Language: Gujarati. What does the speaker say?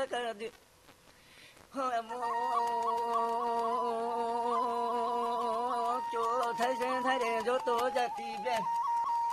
કર દે હવે ચોથે થાય રે જોતો જતી બેન